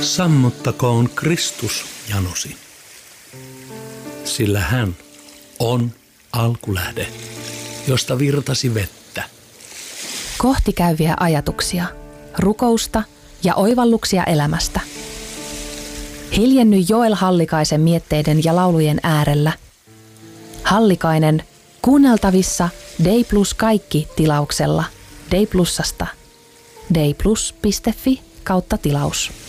Sammuttakoon Kristus janosi, sillä hän on alkulähde, josta virtasi vettä. Kohti käyviä ajatuksia, rukousta ja oivalluksia elämästä. Hiljenny Joel Hallikaisen mietteiden ja laulujen äärellä. Hallikainen kuunneltavissa Day Plus kaikki -tilauksella Day Plusasta. dayplus.fi/tilaus.